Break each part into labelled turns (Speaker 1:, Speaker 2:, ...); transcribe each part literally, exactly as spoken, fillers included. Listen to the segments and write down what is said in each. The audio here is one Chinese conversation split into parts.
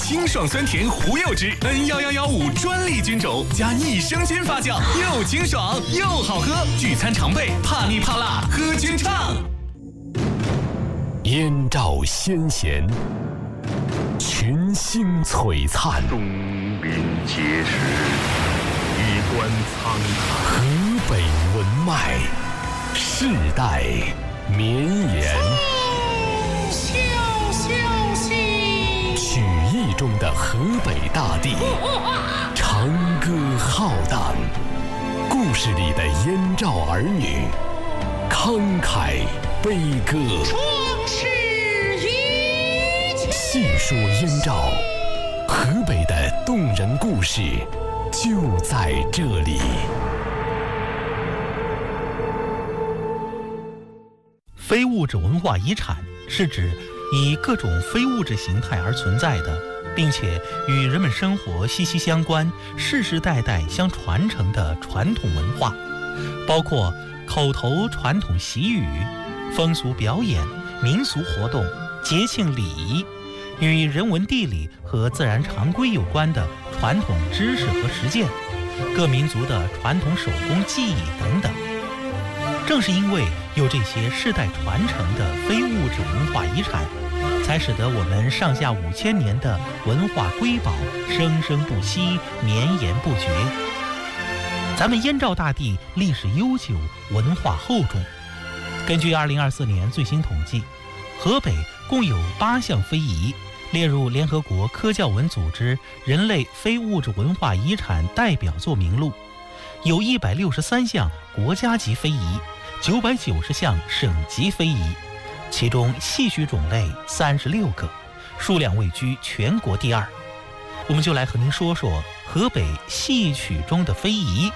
Speaker 1: 清爽酸甜胡柚汁 N 一一一五专利菌种，加益生菌发酵，又清爽又好喝。聚餐常备，怕腻怕辣，喝菌畅。
Speaker 2: 燕赵先贤，群星璀璨，
Speaker 3: 东临碣石，衣冠苍苍。
Speaker 2: 河北文脉，世代绵延。曲艺中的河北大地，长歌浩荡；故事里的燕赵儿女，慷慨悲歌。
Speaker 4: 壮士一去，
Speaker 2: 细说燕赵，河北的动人故事就在这里。
Speaker 5: 非物质文化遗产是指以各种非物质形态而存在的，并且与人们生活息息相关、世世代代相传承的传统文化，包括口头传统习语、风俗表演、民俗活动、节庆礼仪，与人文地理和自然常规有关的传统知识和实践，各民族的传统手工技艺等等。正是因为有这些世代传承的非物质文化遗产，才使得我们上下五千年的文化瑰宝生生不息、绵延不绝。咱们燕赵大地历史悠久，文化厚重。根据二零二四年最新统计，河北共有八项非遗列入联合国科教文组织人类非物质文化遗产代表作名录，有一百六十三项国家级非遗，九百九十项省级非遗，其中戏曲种类三十六个，数量位居全国第二。我们就来和您说说河北戏曲中的非遗。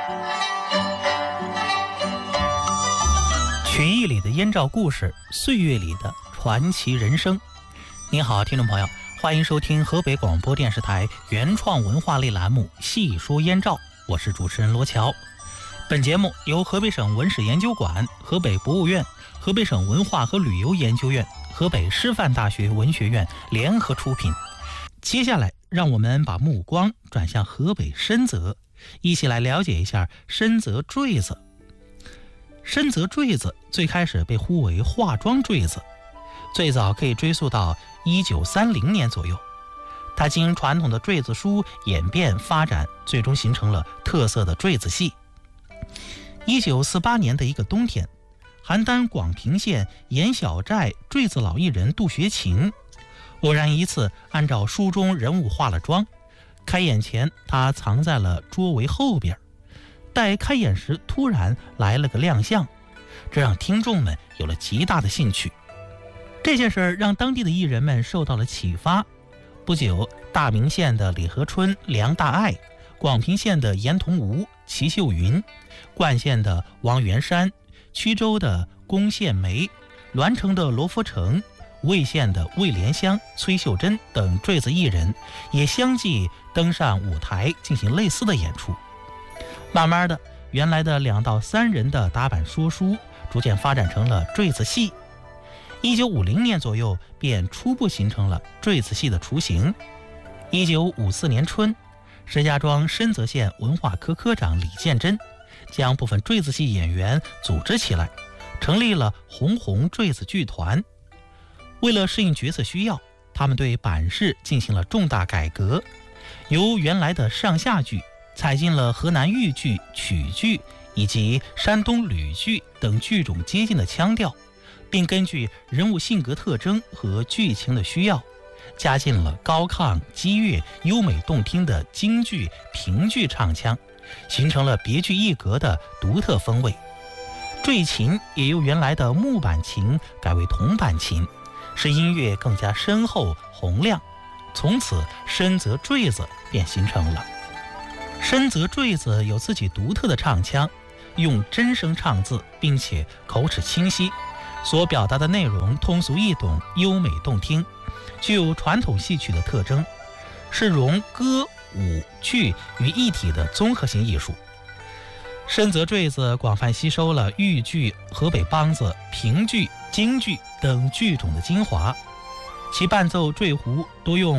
Speaker 5: 曲艺里的燕赵故事，岁月里的传奇人生。您好，听众朋友，欢迎收听河北广播电视台原创文化类栏目《戏说燕赵》，我是主持人罗乔。本节目由河北省文史研究馆、河北博物院、河北省文化和旅游研究院、河北师范大学文学院联合出品。接下来，让我们把目光转向河北深泽，一起来了解一下深泽坠子。深泽坠子最开始被呼为化妆坠子，最早可以追溯到一九三零年左右。它经传统的坠子书演变发展，最终形成了特色的坠子戏。一九四八年的一个冬天，邯郸广平县盐小寨坠子老艺人杜学勤，偶然一次按照书中人物化了妆，开演前他藏在了桌围后边，待开演时突然来了个亮相，这让听众们有了极大的兴趣。这件事让当地的艺人们受到了启发。不久，大名县的李和春、梁大爱，广平县的严同吴、齐秀云，冠县的王元山，曲州的龚宪梅，栾城的罗福成，魏县的魏莲香、崔秀珍等坠子艺人也相继登上舞台进行类似的演出。慢慢的，原来的两到三人的打板说书逐渐发展成了坠子戏。一九五零年左右便初步形成了坠子戏的雏形。一九五四年春，石家庄深泽县文化科科长李建珍将部分坠子戏演员组织起来，成立了红红坠子剧团。为了适应角色需要，他们对板式进行了重大改革，由原来的上下剧采进了河南豫剧、曲剧以及山东吕剧等剧种接近的腔调，并根据人物性格特征和剧情的需要，加进了高亢、激越、优美动听的京剧、评剧唱腔，形成了别具一格的独特风味。坠琴也由原来的木板琴改为铜板琴，使音乐更加深厚洪亮，从此深泽坠子便形成了。深泽坠子有自己独特的唱腔，用真声唱字，并且口齿清晰，所表达的内容通俗易懂、优美动听，具有传统戏曲的特征，是融歌舞剧于一体的综合性艺术。深泽坠子广泛吸收了豫剧、河北梆子、评剧、京剧等剧种的精华，其伴奏坠胡多用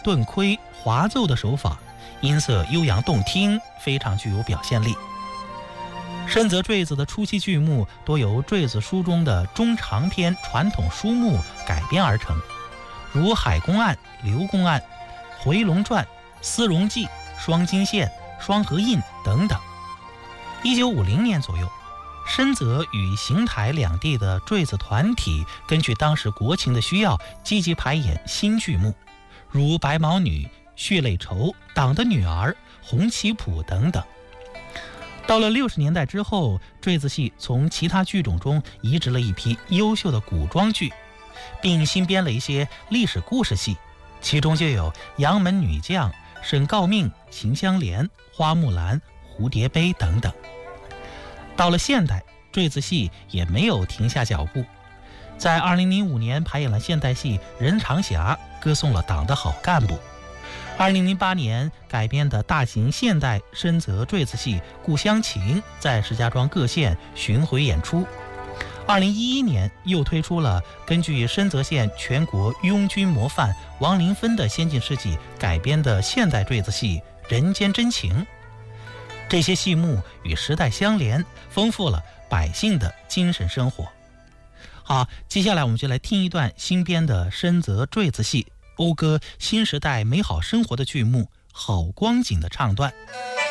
Speaker 5: 顿盔、滑奏的手法，音色悠扬动听，非常具有表现力。深泽坠子的初期剧目多由坠子书中的中长篇传统书目改编而成，如《海公案》《刘公案》《回龙传》《丝绒记》《双金线》《双河印》等等。一九五零年左右，深泽与邢台两地的坠子团体根据当时国情的需要，积极排演新剧目，如《白毛女》《血泪仇》《党的女儿》《红旗谱》等等。到了六十年代之后，坠子戏从其他剧种中移植了一批优秀的古装剧，并新编了一些历史故事戏，其中就有《杨门女将》《沈诰命》《秦香莲》《花木兰》《蝴蝶杯》等等。到了现代，坠子戏也没有停下脚步，在二零零五年排演了现代戏《任长霞》，歌颂了党的好干部。二零零八年改编的大型现代深泽坠子戏《故乡情》在石家庄各县巡回演出。二零一一年又推出了根据深泽县全国拥军模范王林芬的先进事迹改编的现代坠子戏《人间真情》。这些戏目与时代相连，丰富了百姓的精神生活。好，接下来我们就来听一段新编的深泽坠子戏讴歌新时代美好生活的剧目《好光景》的唱段。